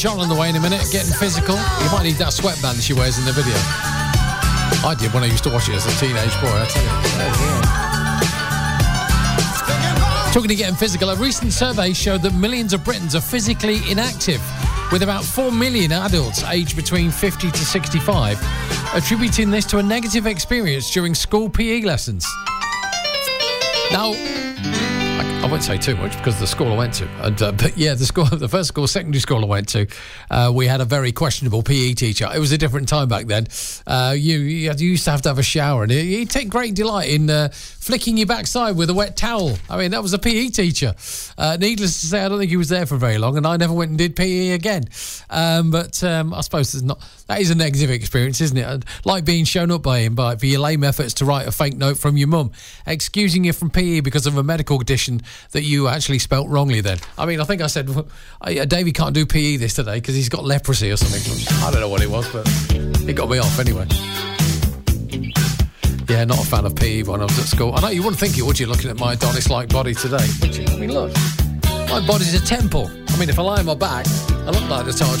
John on the way in a minute, getting physical. You might need that sweatband she wears in the video. I did when I used to watch it as a teenage boy, I tell you. Talking to getting physical, a recent survey showed that millions of Britons are physically inactive, with about 4 million adults aged between 50 to 65 attributing this to a negative experience during school PE lessons. Now, I won't say too much because of the school I went to. But yeah, the first school, secondary school I went to, we had a very questionable PE teacher. It was a different time back then. You used to have a shower, and he'd take great delight in flicking your backside with a wet towel. I mean, that was a PE teacher. Needless to say, I don't think he was there for very long, and I never went and did PE again. But I suppose that is a negative experience, isn't it? Like being shown up by him for your lame efforts to write a fake note from your mum, excusing you from PE because of a medical condition that you actually spelt wrongly then. I mean, I think I said, Davey can't do PE this today because he's got leprosy or something. I don't know what it was, but it got me off anyway. Yeah, not a fan of PE when I was at school. I know you wouldn't think it, would you, looking at my Adonis-like body today? I mean, look, my body's a temple. I mean, if I lie on my back, I look like the Taj